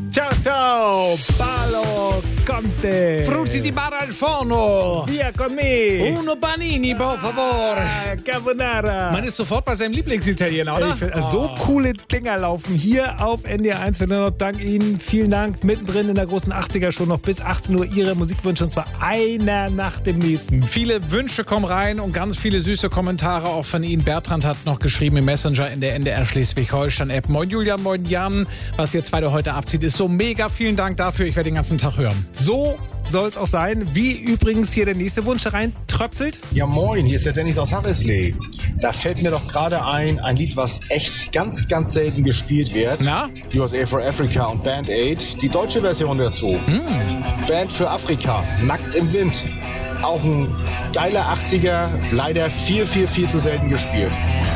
Ciao, ciao, Paolo Conte. Frutti di bar al forno. Via con me. Uno panini, por favor. Carbonara. Man ist sofort bei seinem Lieblingsitaliener, oder? So coole Dinger laufen hier auf NDR1. Wir nur noch dank Ihnen. Vielen Dank. Mittendrin in der großen 80er-Show noch bis 18 Uhr Ihre Musikwünsche. Und zwar einer nach dem nächsten. Viele Wünsche kommen rein und ganz viele süße Kommentare auch von Ihnen. Bertrand hat noch geschrieben im Messenger in der NDR Schleswig-Holstein-App. Moin Julian, moin Jan. Was ihr Zweite heute abzieht, ist so mega. Vielen Dank dafür. Ich werde den ganzen Tag hören. So soll es auch sein. Wie übrigens hier der nächste Wunsch da rein tröpfelt. Ja moin, hier ist der Dennis aus Harrisley. Da fällt mir doch gerade ein Lied, was echt ganz, ganz selten gespielt wird. Na? USA for Africa und Band Aid. Die deutsche Version dazu. Band für Afrika, Nackt im Wind. Auch ein geiler 80er, leider viel, viel, viel zu selten gespielt.